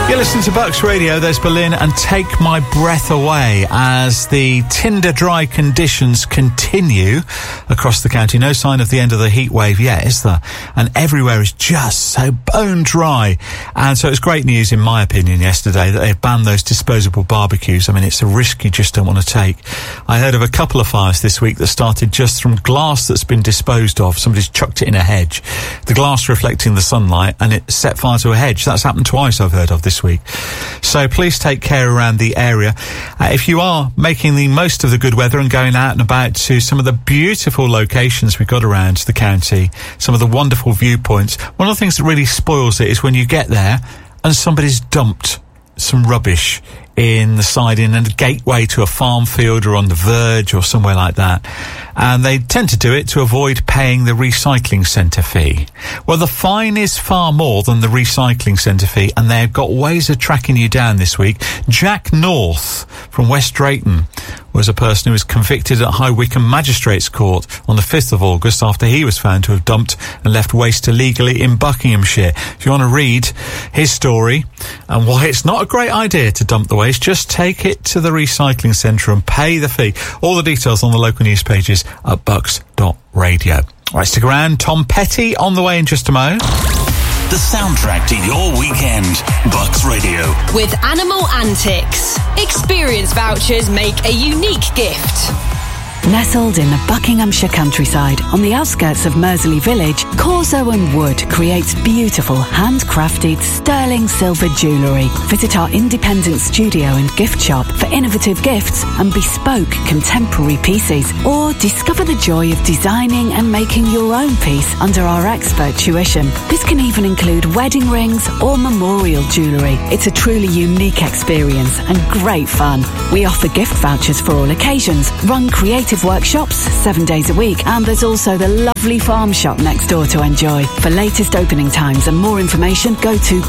You're listening to Bucks Radio. There's Berlin and Take My Breath Away as the tinder dry conditions continue across the county. No sign of the end of the heat wave yet, is there? And everywhere is just so bone dry. And so it's great news, in my opinion, yesterday that they've banned those disposable barbecues. I mean, it's a risk you just don't want to take. I heard of a couple of fires this week that started just from glass that's been disposed of. Somebody's chucked it in a hedge. The glass reflecting the sunlight, and it set fire to a hedge. That's happened twice, I've heard of, this week. So please take care around the area. If you are making the most of the good weather and going out and about to some of the beautiful locations we've got around the county, some of the wonderful viewpoints, one of the things that really spoils it is when you get there and somebody's dumped some rubbish in the siding and a gateway to a farm field or on the verge or somewhere like that. And they tend to do it to avoid paying the recycling centre fee. Well, the fine is far more than the recycling centre fee, and they've got ways of tracking you down this week. Jack North from West Drayton was a person who was convicted at High Wycombe Magistrates Court on the 5th of August after he was found to have dumped and left waste illegally in Buckinghamshire. If you want to read his story and why it's not a great idea to dump the waste, just take it to the recycling centre and pay the fee. All the details on the local news pages at bucks.radio. Right, stick around. Tom Petty on the way in just a moment. The soundtrack to your weekend. Bucks Radio. With Animal Antics. Experience vouchers make a unique gift. Nestled in the Buckinghamshire countryside on the outskirts of Mersley Village, Corso and Wood creates beautiful handcrafted sterling silver jewellery. Visit our independent studio and gift shop for innovative gifts and bespoke contemporary pieces, or discover the joy of designing and making your own piece under our expert tuition. This can even include wedding rings or memorial jewellery. It's a truly unique experience and great fun. We offer gift vouchers for all occasions, run creative workshops 7 days a week, and there's also the lovely farm shop next door to enjoy. For latest opening times and more information, go to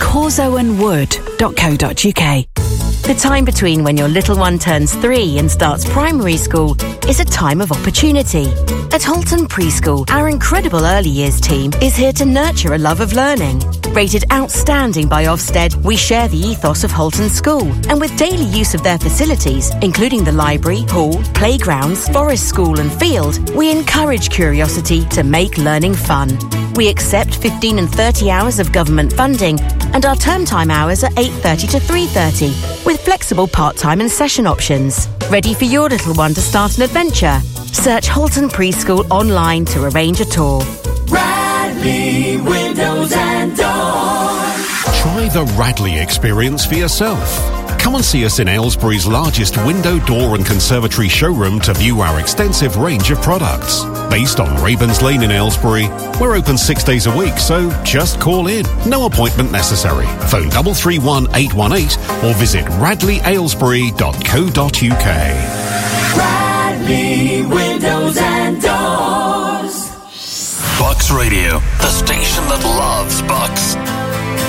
corsoandwood.co.uk. The time between when your little one turns 3 and starts primary school is a time of opportunity. At Halton Preschool, our incredible early years team is here to nurture a love of learning. Rated outstanding by Ofsted, we share the ethos of Halton School, and with daily use of their facilities, including the library, hall, playgrounds, forest school and field, we encourage curiosity to make learning fun. We accept 15 and 30 hours of government funding, and our term time hours are 8:30 to 3:30, with flexible part-time and session options. Ready for your little one to start an adventure? Search Halton Preschool online to arrange a tour. Radley Windows and Doors. Try the Radley experience for yourself. Come and see us in Aylesbury's largest window, door and conservatory showroom to view our extensive range of products. Based on Ravens Lane in Aylesbury, we're open 6 days a week, so just call in. No appointment necessary. Phone 331 818 or visit radleyaylesbury.co.uk. Radley Windows and Doors. Bucks Radio, the station that loves Bucks.